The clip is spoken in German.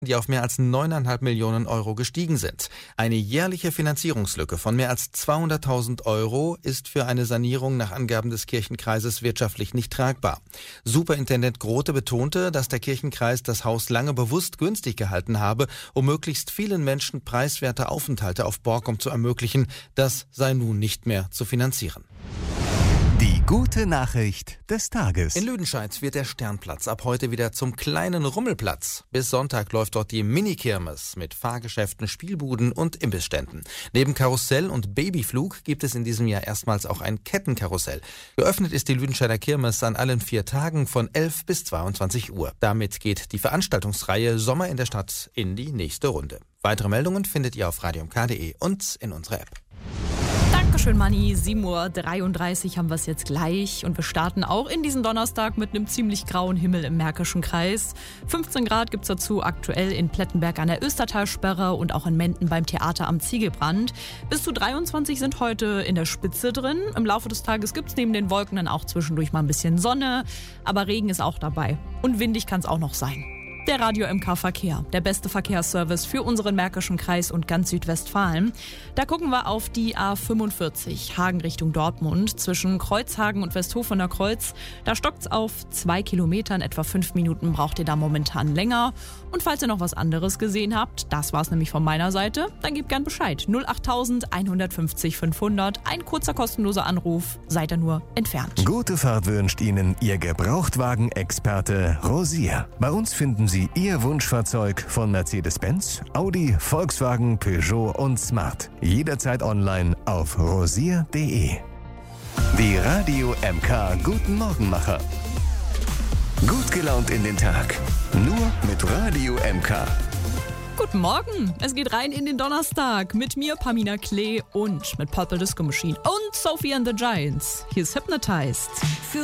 die auf mehr als 9,5 Millionen Euro gestiegen sind. Eine jährliche Finanzierungslücke von mehr als 200.000 Euro ist für eine Sanierung nach Angaben des Kirchenkreises wirtschaftlich nicht tragbar. Superintendent Grote betonte, dass der Kirchenkreis das Haus lange bewusst günstig gehalten habe, um möglichst vielen Menschen preiswerte Aufenthalte auf Borkum zu ermöglichen. Das sei nun nicht mehr zu finanzieren. Die gute Nachricht des Tages. In Lüdenscheid wird der Sternplatz ab heute wieder zum kleinen Rummelplatz. Bis Sonntag läuft dort die Mini-Kirmes mit Fahrgeschäften, Spielbuden und Imbissständen. Neben Karussell und Babyflug gibt es in diesem Jahr erstmals auch ein Kettenkarussell. Geöffnet ist die Lüdenscheider Kirmes an allen 4 Tagen von 11 bis 22 Uhr. Damit geht die Veranstaltungsreihe Sommer in der Stadt in die nächste Runde. Weitere Meldungen findet ihr auf radiomk.de und in unserer App. Dankeschön, Manni. 7.33 Uhr haben wir es jetzt gleich und wir starten auch in diesen Donnerstag mit einem ziemlich grauen Himmel im Märkischen Kreis. 15 Grad gibt es dazu aktuell in Plettenberg an der Östertalsperre und auch in Menden beim Theater am Ziegelbrand. Bis zu 23 sind heute in der Spitze drin. Im Laufe des Tages gibt es neben den Wolken dann auch zwischendurch mal ein bisschen Sonne, aber Regen ist auch dabei und windig kann es auch noch sein. Der Radio MK Verkehr, der beste Verkehrsservice für unseren Märkischen Kreis und ganz Südwestfalen. Da gucken wir auf die A45, Hagen Richtung Dortmund, zwischen Kreuzhagen und Westhofener Kreuz. Da stockt's auf 2 Kilometern, etwa 5 Minuten braucht ihr da momentan länger. Und falls ihr noch was anderes gesehen habt, das war's nämlich von meiner Seite, dann gebt gern Bescheid. 08000 150 500, ein kurzer kostenloser Anruf, seid ihr nur entfernt. Gute Fahrt wünscht Ihnen Ihr Gebrauchtwagen-Experte Rosier. Bei uns finden Sie Ihr Wunschfahrzeug von Mercedes-Benz, Audi, Volkswagen, Peugeot und Smart. Jederzeit online auf rosier.de. Die Radio MK Guten Morgenmacher. Gut gelaunt in den Tag. Nur mit Radio MK. Guten Morgen, es geht rein in den Donnerstag mit mir, Pamina Klee und mit Purple Disco Machine und Sophie and the Giants. Hier ist Hypnotized.